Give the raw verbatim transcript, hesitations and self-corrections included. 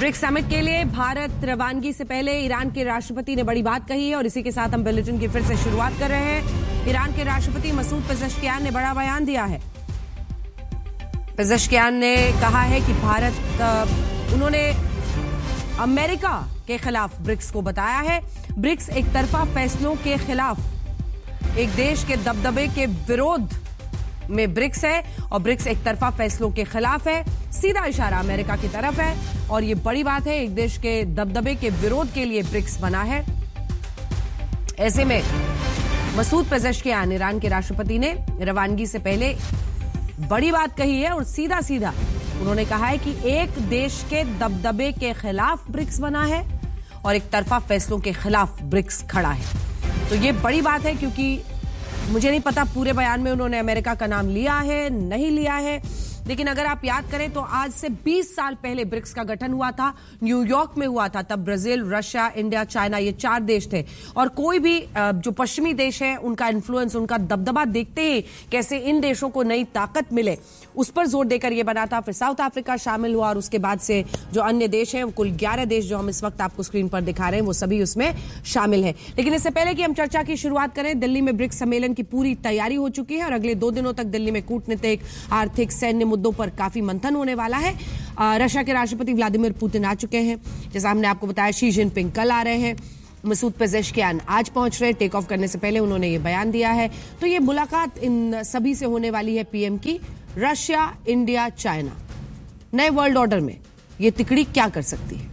BRICS summit के लिए भारत रवानगी से पहले ईरान के राष्ट्रपति ने बड़ी बात कही है और इसी के साथ हम बुलेटिन की फिर से शुरुआत कर रहे हैं। ईरान के राष्ट्रपति मसूद पेज़ेश्कियान ने बड़ा बयान दिया है। पेज़ेश्कियान ने कहा है कि भारत उन्होंने अमेरिका के खिलाफ ब्रिक्स को बताया है। ब्रिक्स एक तरफा फैसलों के खिलाफ एक देश के दबदबे के विरोध में ब्रिक्स है और ब्रिक्स एक तरफा फैसलों के खिलाफ है। सीधा इशारा अमेरिका की तरफ है और ये बड़ी बात है। एक देश के दबदबे के विरोध के लिए ब्रिक्स बना है। ऐसे में मसूद पेज़ेश्कियान ईरान के राष्ट्रपति ने रवानगी से पहले बड़ी बात कही है और सीधा सीधा उन्होंने कहा है कि एक देश के दबदबे के खिलाफ ब्रिक्स बना है और एक तरफा फैसलों के खिलाफ ब्रिक्स खड़ा है। तो ये बड़ी बात है क्योंकि मुझे नहीं पता पूरे बयान में उन्होंने अमेरिका का नाम लिया है नहीं लिया है, लेकिन अगर आप याद करें तो आज से बीस साल पहले ब्रिक्स का गठन हुआ था, न्यूयॉर्क में हुआ था। तब ब्राजील, रशिया, इंडिया, चाइना ये चार देश थे और कोई भी जो पश्चिमी देश है उनका इन्फ्लुएंस, उनका दबदबा देखते ही कैसे इन देशों को नई ताकत मिले उस पर जोर देकर यह बना था। फिर साउथ अफ्रीका शामिल हुआ और उसके बाद से जो अन्य देश हैं, कुल ग्यारह देश जो हम इस वक्त आपको स्क्रीन पर दिखा रहे हैं वो सभी उसमें शामिल हैं। लेकिन इससे पहले कि हम चर्चा की शुरुआत करें, दिल्ली में ब्रिक्स सम्मेलन की पूरी तैयारी हो चुकी है और अगले दो दिनों तक दिल्ली में कूटनीतिक, आर्थिक, सैन्य मुद्दों पर काफी मंथन होने वाला है। रशिया के राष्ट्रपति व्लादिमीर पुतिन आ चुके हैं, जैसा हमने आपको बताया शी जिनपिंग कल आ रहे हैं, मसूद पेज़ेश्कियान आज पहुंच रहे। टेक ऑफ करने से पहले उन्होंने ये बयान दिया है। तो ये मुलाकात इन सभी से होने वाली है पीएम की। रशिया, इंडिया, चाइना, नए वर्ल्ड ऑर्डर में ये तिकड़ी क्या कर सकती है?